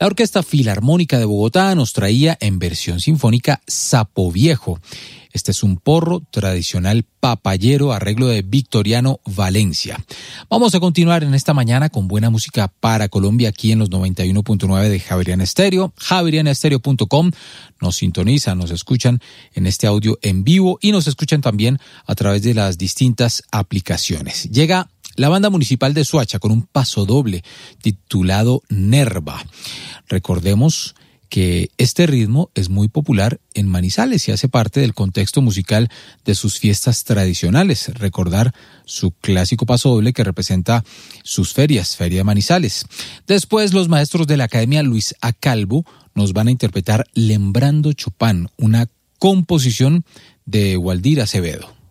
La Orquesta Filarmónica de Bogotá nos traía en versión sinfónica Sapo Viejo. Este es un porro tradicional papayero, arreglo de Victoriano Valencia. Vamos a continuar en esta mañana con buena música para Colombia aquí en los 91.9 de Javeriana Estéreo. javerianestereo.com. Nos sintonizan, nos escuchan en este audio en vivo y nos escuchan también a través de las distintas aplicaciones. Llega la Banda Municipal de Soacha con un pasodoble titulado Nerva. Recordemos que este ritmo es muy popular en Manizales y hace parte del contexto musical de sus fiestas tradicionales. Recordar su clásico pasodoble que representa sus ferias, Feria de Manizales. Después, los maestros de la Academia Luis A. Calvo nos van a interpretar Lembrando Chopin, una composición de Waldir Acevedo.